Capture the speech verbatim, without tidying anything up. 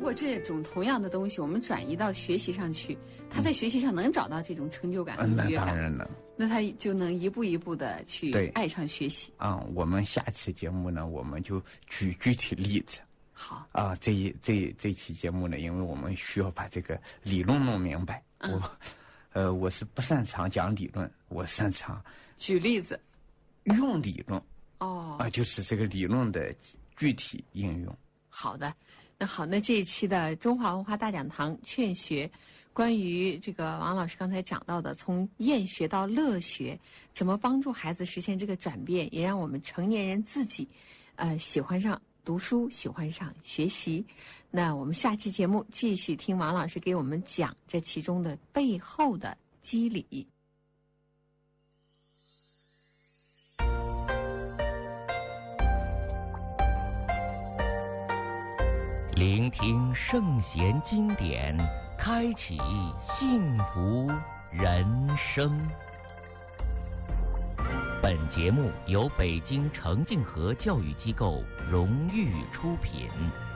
果这种同样的东西我们转移到学习上去，他在学习上能找到这种成就感和愉悦感， 那当然了， 那他就能一步一步的去爱上学习。 啊、嗯，我们下期节目呢，我们就举具体例子。 好啊，这一这这期节目呢，因为我们需要把这个理论弄明白。嗯、我呃，我是不擅长讲理论，我擅长举例子， 用理论。 哦， 啊，就是这个理论的具体应用。 好的，那好，那这一期的中华文化大讲堂劝学，关于这个王老师刚才讲到的，从厌学到乐学，怎么帮助孩子实现这个转变，也让我们成年人自己呃喜欢上读书，喜欢上学习。那我们下期节目继续听王老师给我们讲这其中的背后的机理。 聆听圣贤经典，开启幸福人生。本节目由北京程静和教育机构荣誉出品。